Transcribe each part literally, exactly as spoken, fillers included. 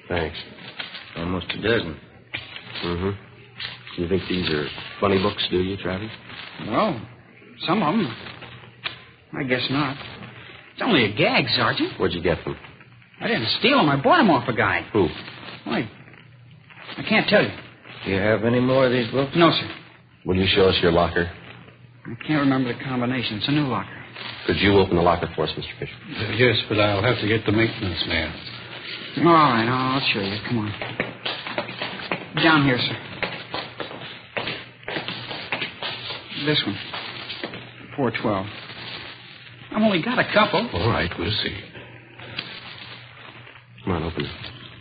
Thanks. Almost a dozen. Mm-hmm. You think these are funny books, do you, Travis? Well, some of them. I guess not. It's only a gag, Sergeant. Where'd you get them? I didn't steal them. I bought them off a guy. Who? Why? I can't tell you. Do you have any more of these books? No, sir. Will you show us your locker? I can't remember the combination. It's a new locker. Could you open the locker for us, Mister Fisher? Uh, yes, but I'll have to get the maintenance man. All right, I'll show you. Come on. Down here, sir. This one. four twelve. I've only got a couple. All right, we'll see. Come on, open it.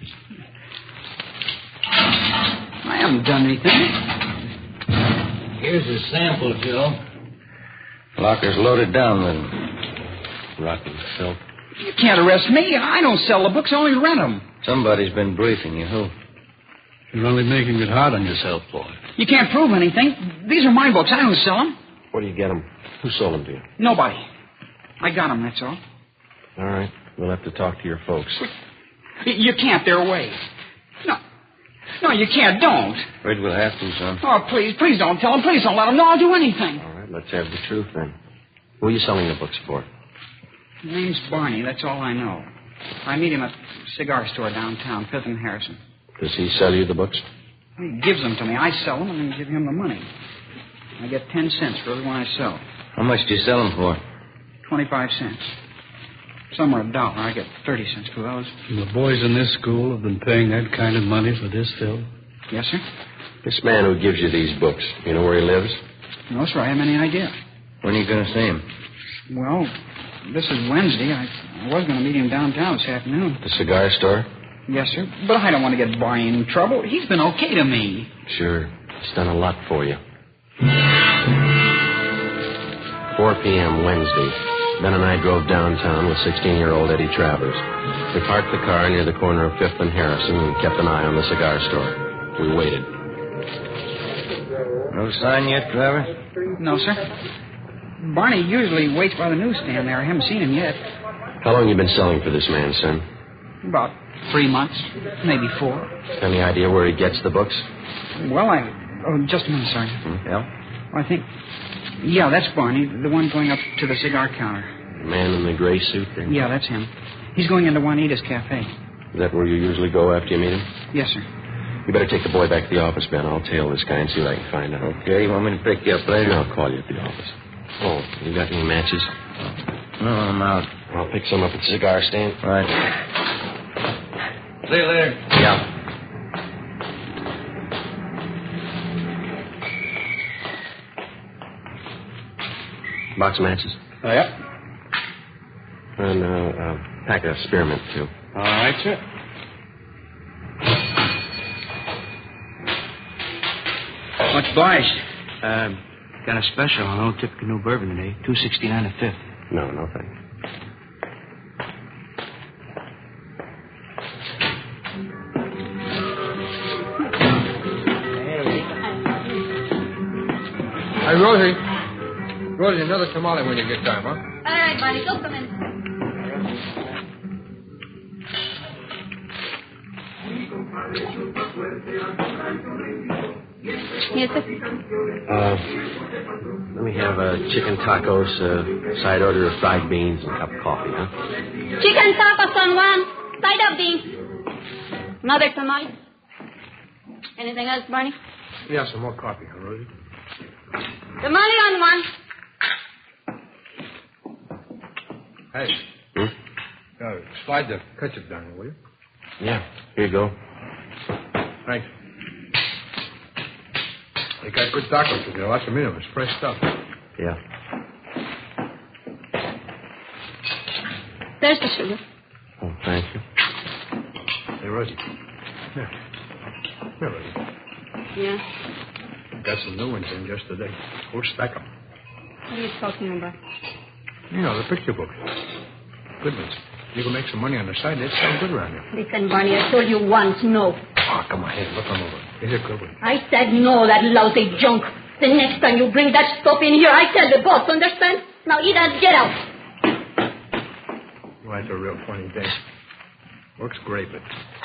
I haven't done anything. Here's a sample, Joe. Locker's loaded down with rotten filth. You can't arrest me. I don't sell the books. I only rent them. Somebody's been briefing you. Who? You're only making it hard on yourself, boy. You can't prove anything. These are my books. I don't sell them. Where do you get them? Who sold them to you? Nobody. I got them, that's all. All right. We'll have to talk to your folks. You can't. They're away. No. No, you can't. Don't. Afraid we'll have to, son. Oh, please. Please don't tell them. Please don't let them know I'll do anything. All right. Let's have the truth, then. Who are you selling the books for? His name's Barney. That's all I know. I meet him at a cigar store downtown, Fifth and Harrison. Does he sell you the books? He gives them to me. I sell them and then give him the money. I get ten cents for every one I sell. How much do you sell them for? Twenty-five cents. Some are a dollar. I get thirty cents for those. And the boys in this school have been paying that kind of money for this film? Yes, sir? This man who gives you these books, you know where he lives? No, sir. I haven't any idea. When are you going to see him? Well, this is Wednesday. I, I was going to meet him downtown this afternoon. The cigar store? Yes, sir. But I don't want to get Barney in trouble. He's been okay to me. Sure. It's done a lot for you. four p.m. Wednesday. Ben and I drove downtown with sixteen-year-old Eddie Travers. We parked the car near the corner of Fifth and Harrison and kept an eye on the cigar store. We waited. No sign yet, Travers? No, sir. Barney usually waits by the newsstand there. I haven't seen him yet. How long you been selling for this man, son? About three months, maybe four. Any idea where he gets the books? Well, I... Oh, just a minute, Sergeant. Hmm? Yeah? I think... Yeah, that's Barney, the one going up to the cigar counter. The man in the gray suit there? Yeah, that's him. He's going into Juanita's Cafe. Is that where you usually go after you meet him? Yes, sir. You better take the boy back to the office, Ben. I'll tail this guy and see what I can find out. Okay, you want me to pick you up later? I'll call you at the office. Oh, you got any matches? No, I'm out. I'll pick some up at the cigar stand. Right. See you later. Yeah. Box of matches? Oh, yeah? And uh, a pack of spearmint, too. All right, sir. What's obliged? Uh, got a special on Old Typical New Bourbon today. two sixty-nine a fifth. No, no thanks. Hey, Rosie. Rosie, another tamale when you get time, huh? All right, buddy. Just a minute. Yes, sir. Uh, let me have uh, chicken tacos, uh, side order of fried beans, and a cup of coffee, huh? Chicken tacos on one. Side of beans. Another tamale. Anything else, Barney? Yeah, some more coffee, huh, Rosie? Tamale on one. Hey. Hmm? Uh, slide the ketchup down, will you? Yeah, here you go. Thanks. They got good tacos today. Lots of meat of them. It's fresh stuff. Yeah. There's the sugar. Oh, thank you. Hey, Rosie. Here. Here, Rosie. Yeah. Got some new ones in just today. Whole stack them. What are you talking about? You know, the picture books. Good ones. You can make some money on the side. They sound good around here. Listen, Barney, I told you once, no. Oh, come on. Hey, look them over. Is it good one? I said no, that lousy junk. The next time you bring that stuff in here, I tell the boss, understand? Now eat and get out. Well, that's a real funny day. Looks great, but